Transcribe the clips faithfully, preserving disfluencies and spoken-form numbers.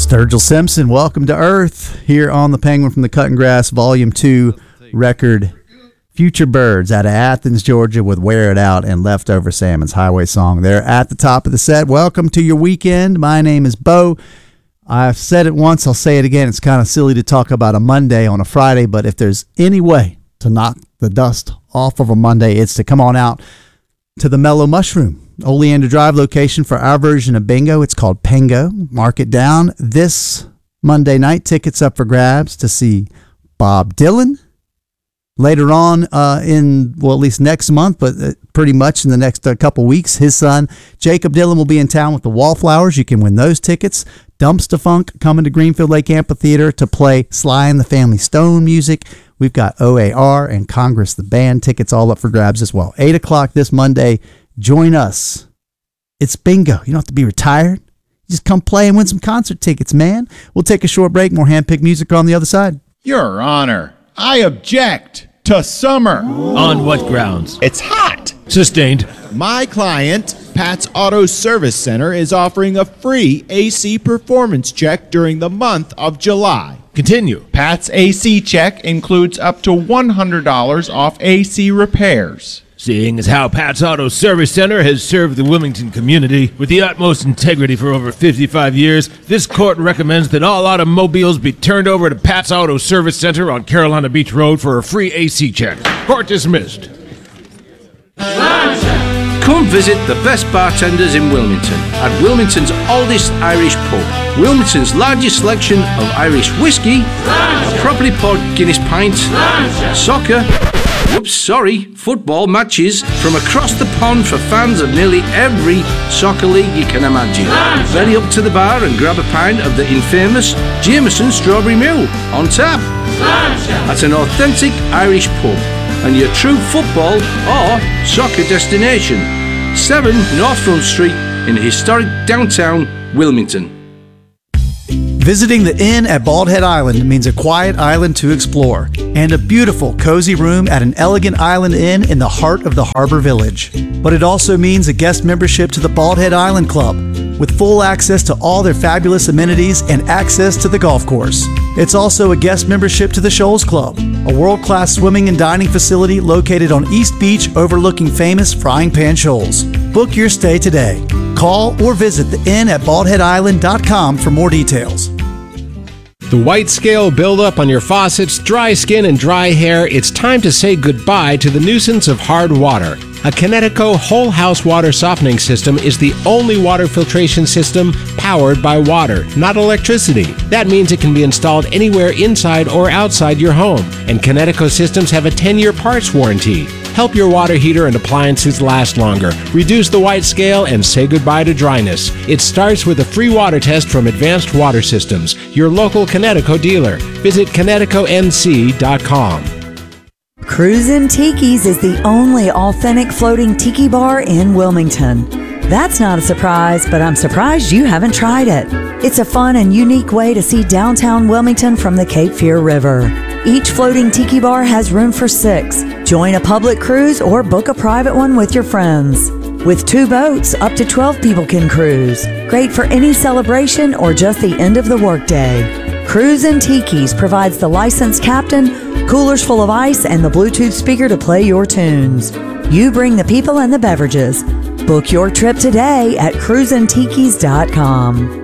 Sturgill Simpson, welcome to Earth here on the Penguin from the Cutting Grass Volume two record. Future Birds out of Athens, Georgia with Wear It Out and Leftover Salmon's Highway Song. They're at the top of the set. Welcome to your weekend. My name is Bo. I've said it once, I'll say it again. It's kind of silly to talk about a Monday on a Friday, but if there's any way to knock the dust off of a Monday, it's to come on out to the Mellow Mushroom, Oleander Drive location for our version of bingo. It's called Pengo. Mark it down. This Monday night, tickets up for grabs to see Bob Dylan. Later on uh, in, well, at least next month, but uh, pretty much in the next uh, couple weeks, his son, Jacob Dylan, will be in town with the Wallflowers. You can win those tickets. Dumpster Funk coming to Greenfield Lake Amphitheater to play Sly and the Family Stone music. We've got O A R and Congress the Band tickets all up for grabs as well. eight o'clock this Monday. Join us. It's bingo. You don't have to be retired. Just come play and win some concert tickets, man. We'll take a short break. More hand-picked music on the other side. Your Honor, I object to summer. On what grounds? It's hot. Sustained. My client, Pat's Auto Service Center, is offering a free A C performance check during the month of July. Continue. Pat's A C check includes up to one hundred dollars off A C repairs. Seeing as how Pat's Auto Service Center has served the Wilmington community with the utmost integrity for over fifty-five years, this court recommends that all automobiles be turned over to Pat's Auto Service Center on Carolina Beach Road for a free A C check. Court dismissed. Come visit the best bartenders in Wilmington at Wilmington's oldest Irish pub. Wilmington's largest selection of Irish whiskey, properly poured Guinness pints, soccer, whoops, sorry, football matches from across the pond for fans of nearly every soccer league you can imagine. Very up to the bar and grab a pint of the infamous Jameson Strawberry Mule on tap. That's an authentic Irish pub and your true football or soccer destination. seven North Front Street in historic downtown Wilmington. Visiting the inn at Bald Head Island means a quiet island to explore and a beautiful, cozy room at an elegant island inn in the heart of the harbor village. But it also means a guest membership to the Bald Head Island Club with full access to all their fabulous amenities and access to the golf course. It's also a guest membership to the Shoals Club, a world-class swimming and dining facility located on East Beach overlooking famous Frying Pan Shoals. Book your stay today. Call or visit the inn at bald head island dot com for more details. The white scale buildup on your faucets, dry skin, and dry hair, it's time to say goodbye to the nuisance of hard water. A Kinetico whole house water softening system is the only water filtration system powered by water, not electricity. That means it can be installed anywhere inside or outside your home. And Kinetico systems have a ten-year parts warranty. Help your water heater and appliances last longer. Reduce the white scale and say goodbye to dryness. It starts with a free water test from Advanced Water Systems, your local Kinetico dealer. Visit kinetico n c dot com. Cruisin' Tiki's is the only authentic floating tiki bar in Wilmington. That's not a surprise, but I'm surprised you haven't tried it. It's a fun and unique way to see downtown Wilmington from the Cape Fear River. Each floating tiki bar has room for six. Join a public cruise or book a private one with your friends. With two boats, up to twelve people can cruise. Great for any celebration or just the end of the workday. Cruisin' Tiki's provides the licensed captain, coolers full of ice, and the Bluetooth speaker to play your tunes. You bring the people and the beverages. Book your trip today at cruisin tikis dot com.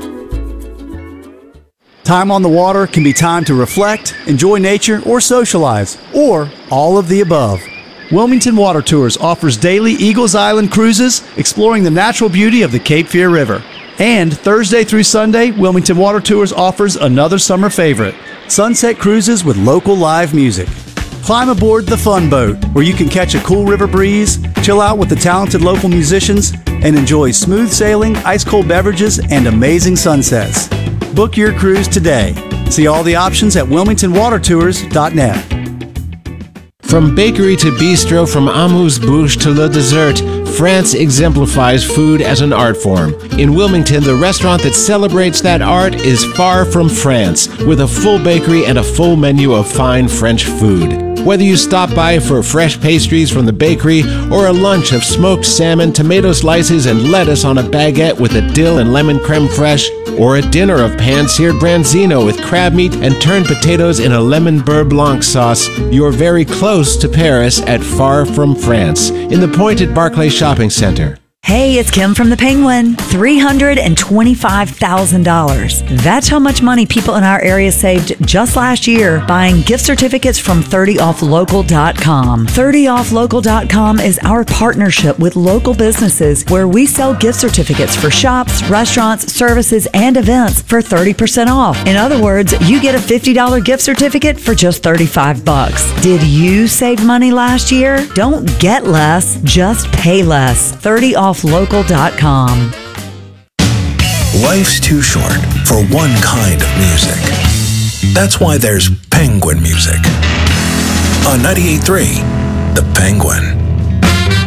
Time on the water can be time to reflect, enjoy nature, or socialize, or all of the above. Wilmington Water Tours offers daily Eagles Island cruises exploring the natural beauty of the Cape Fear River. And Thursday through Sunday, Wilmington Water Tours offers another summer favorite, sunset cruises with local live music. Climb aboard the Fun Boat, where you can catch a cool river breeze, chill out with the talented local musicians, and enjoy smooth sailing, ice-cold beverages, and amazing sunsets. Book your cruise today. See all the options at wilmington water tours dot net. From bakery to bistro, from amuse-bouche to le dessert, France exemplifies food as an art form. In Wilmington, the restaurant that celebrates that art is Far From France, with a full bakery and a full menu of fine French food. Whether you stop by for fresh pastries from the bakery or a lunch of smoked salmon, tomato slices, and lettuce on a baguette with a dill and lemon creme fraiche, or a dinner of pan-seared branzino with crab meat and turned potatoes in a lemon beurre blanc sauce, you're very close to Paris at Far From France in the Pointed Barclay Shopping Center. Hey, it's Kim from the Penguin. three hundred twenty-five thousand dollars. That's how much money people in our area saved just last year buying gift certificates from thirty off local dot com. thirty off local dot com is our partnership with local businesses where we sell gift certificates for shops, restaurants, services, and events for thirty percent off. In other words, you get a fifty dollars gift certificate for just thirty-five bucks. Did you save money last year? Don't get less, just pay less. thirty off local dot com. Life's too short for one kind of music. That's why there's Penguin Music. On ninety-eight point three, The Penguin.